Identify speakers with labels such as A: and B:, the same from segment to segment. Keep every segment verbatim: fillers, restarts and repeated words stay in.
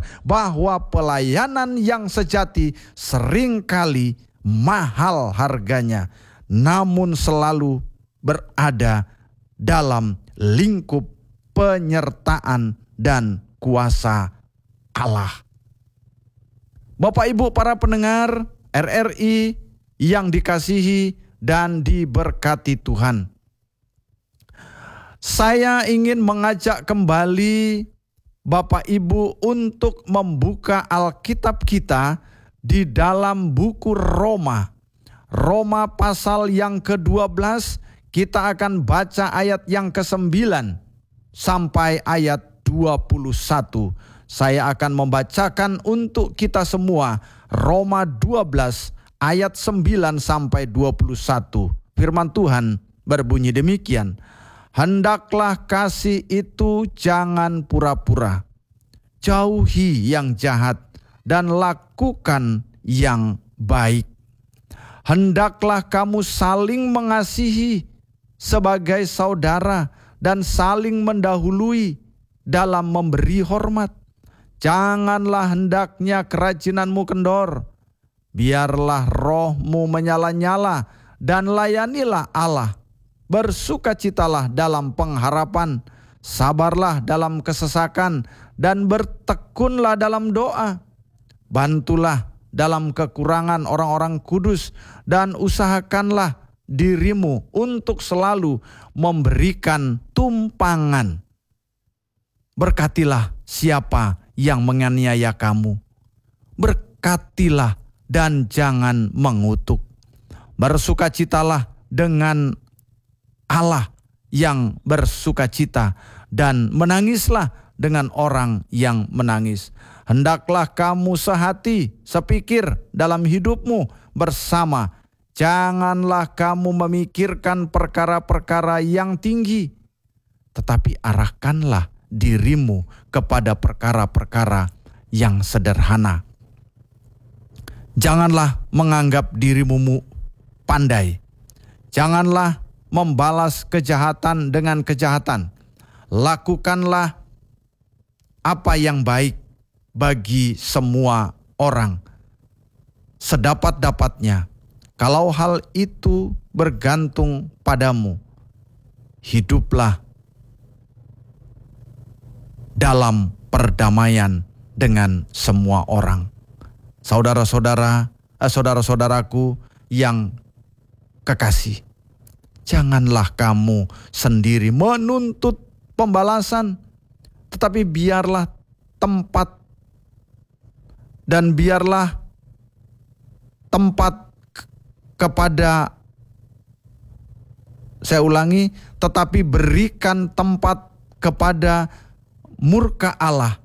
A: bahwa pelayanan yang sejati seringkali mahal harganya, namun selalu berada dalam lingkup penyertaan dan kuasa Allah. Bapak Ibu para pendengar R R I yang dikasihi dan diberkati Tuhan, saya ingin mengajak kembali Bapak Ibu untuk membuka Alkitab kita di dalam buku Roma. Roma pasal yang kedua belas, kita akan baca ayat yang kesembilan sampai ayat dua puluh satu. Saya akan membacakan untuk kita semua Roma dua belas ayat sembilan sampai dua puluh satu. Firman Tuhan berbunyi demikian. Hendaklah kasih itu jangan pura-pura. Jauhi yang jahat dan lakukan yang baik. Hendaklah kamu saling mengasihi sebagai saudara dan saling mendahului dalam memberi hormat. Janganlah hendaknya kerajinanmu kendor. Biarlah rohmu menyala-nyala dan layanilah Allah. Bersukacitalah dalam pengharapan, sabarlah dalam kesesakan, dan bertekunlah dalam doa. Bantulah dalam kekurangan orang-orang kudus, dan usahakanlah dirimu untuk selalu memberikan tumpangan. Berkatilah siapa yang menganiaya kamu. Berkatilah dan jangan mengutuk. Bersukacitalah dengan Allah yang bersukacita, dan menangislah dengan orang yang menangis. Hendaklah kamu sehati, sepikir dalam hidupmu bersama. Janganlah kamu memikirkan perkara-perkara yang tinggi, tetapi arahkanlah dirimu kepada perkara-perkara yang sederhana. Janganlah menganggap dirimu pandai. Janganlah membalas kejahatan dengan kejahatan. Lakukanlah apa yang baik bagi semua orang sedapat-dapatnya. Kalau hal itu bergantung padamu, hiduplah dalam perdamaian dengan semua orang. Saudara-saudara, eh, saudara-saudaraku yang kekasih, janganlah kamu sendiri menuntut pembalasan, tetapi biarlah tempat dan biarlah tempat kepada, saya ulangi, tetapi berikan tempat kepada murka Allah,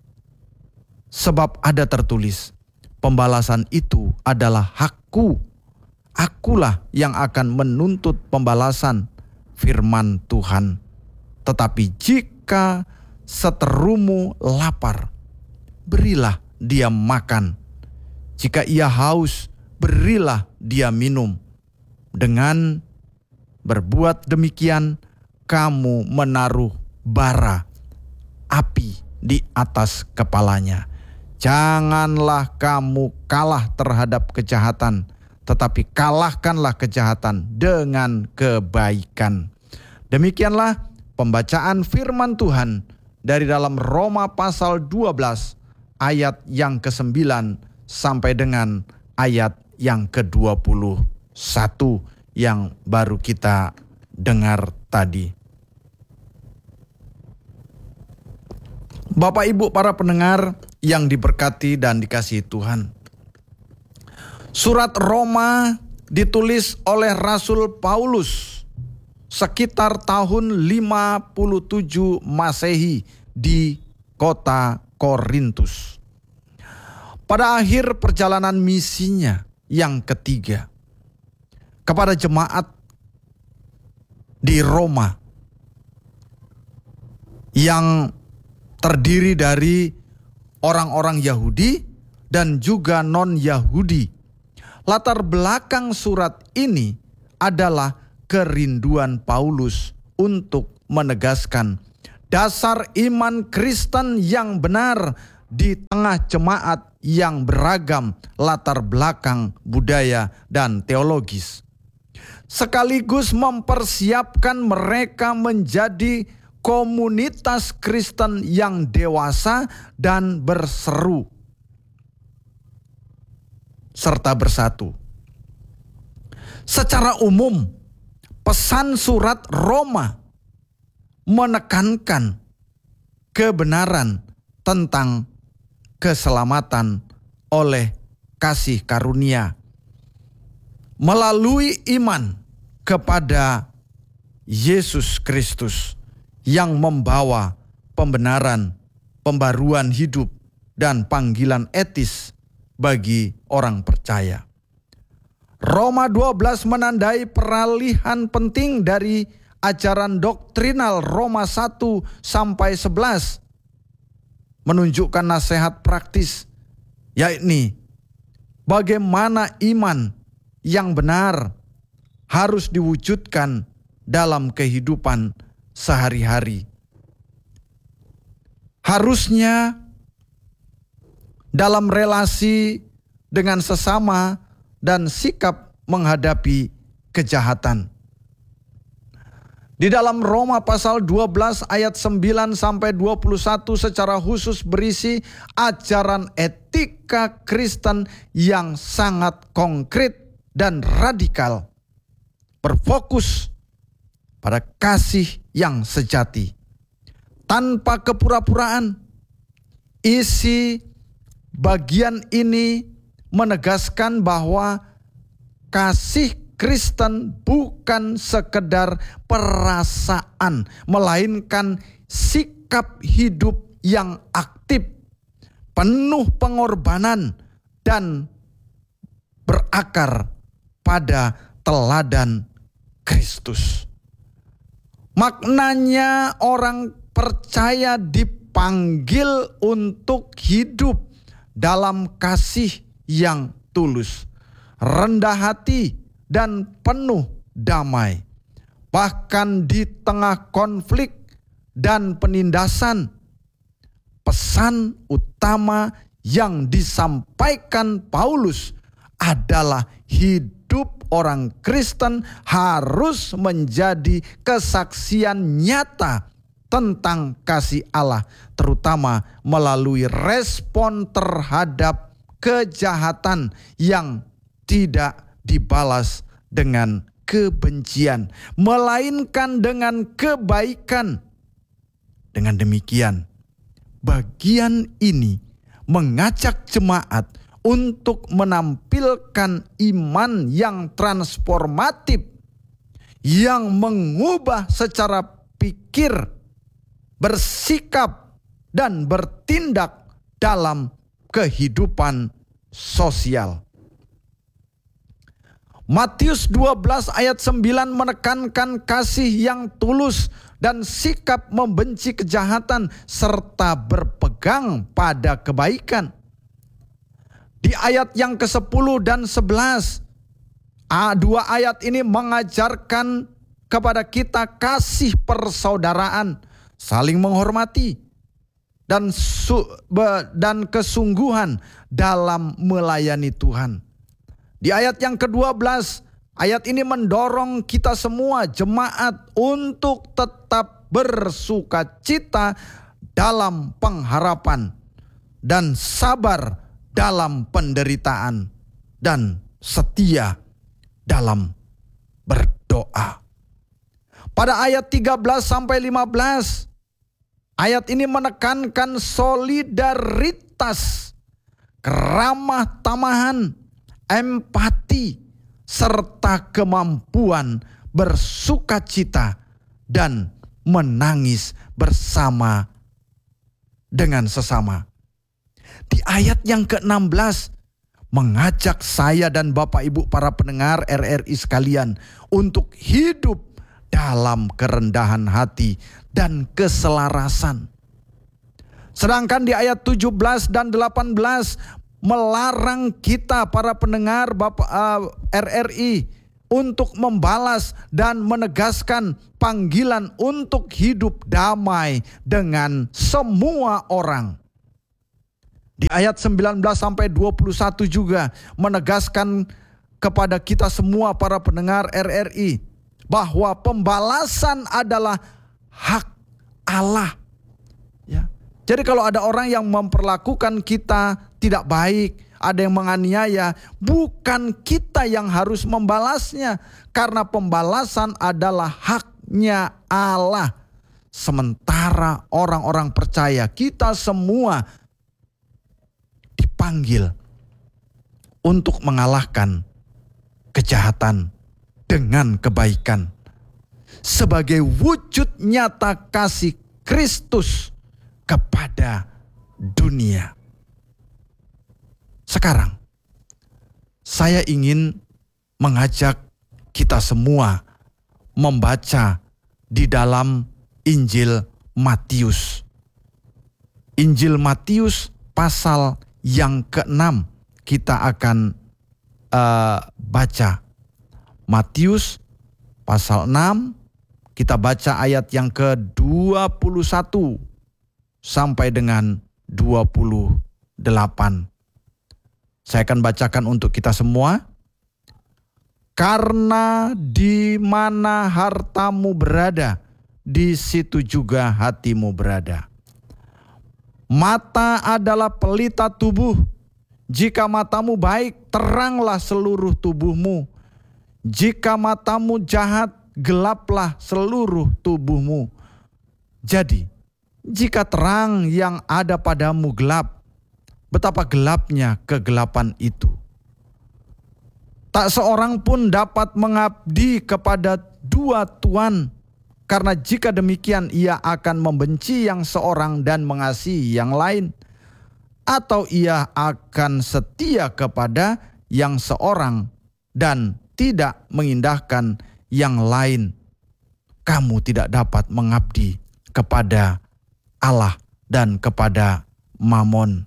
A: sebab ada tertulis, pembalasan itu adalah hakku. Akulah yang akan menuntut pembalasan, firman Tuhan. Tetapi jika seterumu lapar, berilah dia makan. Jika ia haus, berilah dia minum. Dengan berbuat demikian, kamu menaruh bara api di atas kepalanya. Janganlah kamu kalah terhadap kejahatan, tetapi kalahkanlah kejahatan dengan kebaikan. Demikianlah pembacaan firman Tuhan dari dalam Roma pasal dua belas ayat yang kesembilan sampai dengan ayat yang ke dua puluh satu yang baru kita dengar tadi. Bapak Ibu para pendengar yang diberkati dan dikasihi Tuhan, surat Roma ditulis oleh Rasul Paulus sekitar tahun lima puluh tujuh Masehi di kota Korintus. Pada akhir perjalanan misinya yang ketiga kepada jemaat di Roma yang terdiri dari orang-orang Yahudi dan juga non-Yahudi. Latar belakang surat ini adalah kerinduan Paulus untuk menegaskan dasar iman Kristen yang benar di tengah jemaat yang beragam latar belakang budaya dan teologis, sekaligus mempersiapkan mereka menjadi komunitas Kristen yang dewasa dan berseru serta bersatu. Secara umum, pesan surat Roma menekankan kebenaran tentang keselamatan oleh kasih karunia melalui iman kepada Yesus Kristus yang membawa pembenaran, pembaruan hidup, dan panggilan etis bagi orang percaya. Roma dua belas menandai peralihan penting dari ajaran doktrinal Roma satu sampai sebelas, menunjukkan nasihat praktis, yakni bagaimana iman yang benar harus diwujudkan dalam kehidupan sehari-hari. Harusnya dalam relasi dengan sesama dan sikap menghadapi kejahatan. Di dalam Roma pasal dua belas ayat sembilan sampai dua puluh satu secara khusus berisi ajaran etika Kristen yang sangat konkret dan radikal, berfokus pada kasih yang sejati, tanpa kepura-puraan. Isi bagian ini menegaskan bahwa kasih Kristen bukan sekedar perasaan, melainkan sikap hidup yang aktif, penuh pengorbanan, dan berakar pada teladan Kristus. Maknanya orang percaya dipanggil untuk hidup dalam kasih yang tulus, rendah hati, dan penuh damai. Bahkan di tengah konflik dan penindasan, pesan utama yang disampaikan Paulus adalah hidup orang Kristen harus menjadi kesaksian nyata tentang kasih Allah, terutama melalui respon terhadap kejahatan yang tidak dibalas dengan kebencian, melainkan dengan kebaikan. Dengan demikian, bagian ini mengajak jemaat untuk menampilkan iman yang transformatif, yang mengubah secara pikir, bersikap, dan bertindak dalam kehidupan sosial. Matius dua belas ayat sembilan menekankan kasih yang tulus dan sikap membenci kejahatan serta berpegang pada kebaikan. Di ayat yang kesepuluh dan sebelas, dua ayat ini mengajarkan kepada kita kasih persaudaraan, saling menghormati, dan su, be, dan kesungguhan dalam melayani Tuhan. Di ayat yang kedua belas, ayat ini mendorong kita semua jemaat untuk tetap bersukacita dalam pengharapan dan sabar dalam penderitaan dan setia dalam berdoa. Pada ayat tiga belas sampai lima belas, ayat ini menekankan solidaritas, keramah tamahan, empati, serta kemampuan bersukacita dan menangis bersama dengan sesama. Di ayat yang ke enam belas mengajak saya dan Bapak Ibu para pendengar R R I sekalian untuk hidup dalam kerendahan hati dan keselarasan. Sedangkan di ayat tujuh belas dan delapan belas melarang kita para pendengar Bapak uh, R R I untuk membalas dan menegaskan panggilan untuk hidup damai dengan semua orang. Di ayat sembilan belas sampai dua puluh satu juga menegaskan kepada kita semua para pendengar R R I bahwa pembalasan adalah hak Allah. Ya. Jadi kalau ada orang yang memperlakukan kita tidak baik, ada yang menganiaya, bukan kita yang harus membalasnya, karena pembalasan adalah haknya Allah. Sementara orang-orang percaya, kita semua dipanggil untuk mengalahkan kejahatan dengan kebaikan sebagai wujud nyata kasih Kristus kepada dunia. Sekarang saya ingin mengajak kita semua membaca di dalam Injil Matius. Injil Matius pasal yang keenam kita akan uh, baca. Matius pasal enam, kita baca ayat yang ke dua puluh satu sampai dengan dua puluh delapan. Saya akan bacakan untuk kita semua. Karena di mana hartamu berada, di situ juga hatimu berada. Mata adalah pelita tubuh. Jika matamu baik, teranglah seluruh tubuhmu. Jika matamu jahat, gelaplah seluruh tubuhmu. Jadi, jika terang yang ada padamu gelap, betapa gelapnya kegelapan itu. Tak seorang pun dapat mengabdi kepada dua tuan, karena jika demikian ia akan membenci yang seorang dan mengasihi yang lain, atau ia akan setia kepada yang seorang dan tidak mengindahkan yang lain. Kamu tidak dapat mengabdi kepada Allah dan kepada Mamon.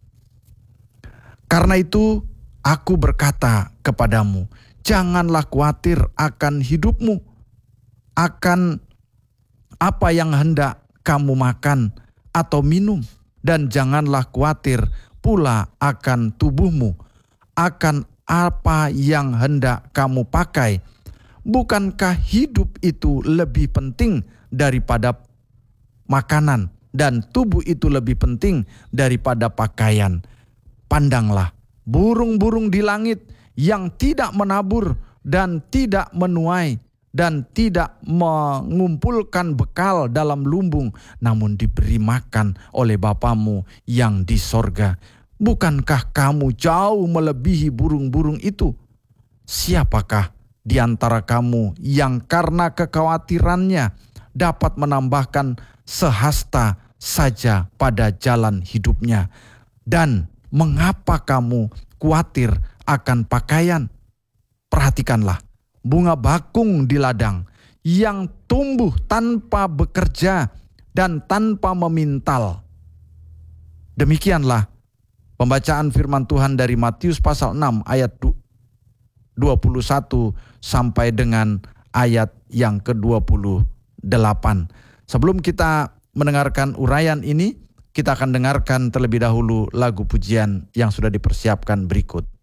A: Karena itu aku berkata kepadamu, janganlah khawatir akan hidupmu, akan apa yang hendak kamu makan atau minum, dan janganlah khawatir pula akan tubuhmu, akan apa yang hendak kamu pakai. Bukankah hidup itu lebih penting daripada makanan, dan tubuh itu lebih penting daripada pakaian? Pandanglah burung-burung di langit yang tidak menabur dan tidak menuai dan tidak mengumpulkan bekal dalam lumbung, namun diberi makan oleh Bapamu yang di sorga. Bukankah kamu jauh melebihi burung-burung itu? Siapakah di antara kamu yang karena kekhawatirannya dapat menambahkan sehasta saja pada jalan hidupnya? Dan mengapa kamu khawatir akan pakaian? Perhatikanlah bunga bakung di ladang yang tumbuh tanpa bekerja dan tanpa memintal. Demikianlah pembacaan firman Tuhan dari Matius pasal enam ayat dua puluh satu sampai dengan ayat yang ke dua puluh delapan. Sebelum kita mendengarkan uraian ini, kita akan dengarkan terlebih dahulu lagu pujian yang sudah dipersiapkan berikut.